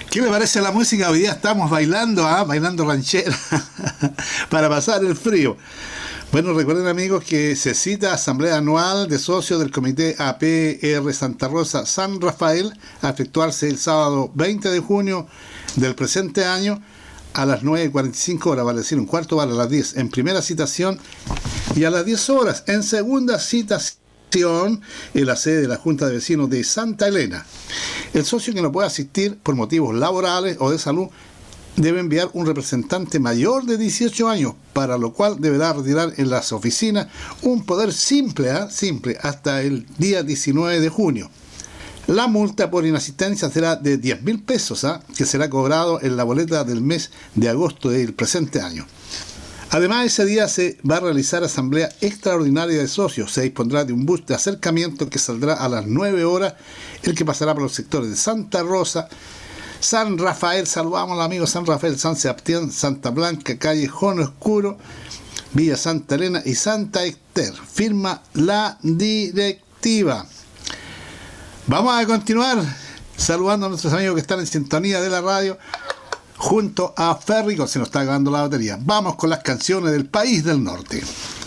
¿Qué le parece la música? Hoy día estamos bailando, bailando ranchera para pasar el frío. Bueno, recuerden amigos que se cita asamblea anual de socios del Comité APR Santa Rosa San Rafael a efectuarse el sábado 20 de junio del presente año a las 9:45 horas, vale decir un cuarto para las 10 en primera citación y a las 10 horas en segunda citación en la sede de la Junta de Vecinos de Santa Elena. El socio que no pueda asistir por motivos laborales o de salud debe enviar un representante mayor de 18 años, para lo cual deberá retirar en las oficinas un poder simple hasta el día 19 de junio. La multa por inasistencia será de 10.000 pesos, que será cobrado en la boleta del mes de agosto del presente año. Además, ese día se va a realizar asamblea extraordinaria de socios. Se dispondrá de un bus de acercamiento que saldrá a las 9 horas, el que pasará por los sectores de Santa Rosa, San Rafael, saludamos al amigo San Rafael, San Sebastián, Santa Blanca, Calle Jono Oscuro, Villa Santa Elena y Santa Ester. Firma la directiva. Vamos a continuar saludando a nuestros amigos que están en sintonía de la radio. Junto a Ferry, se nos está acabando la batería. Vamos con las canciones del país del norte.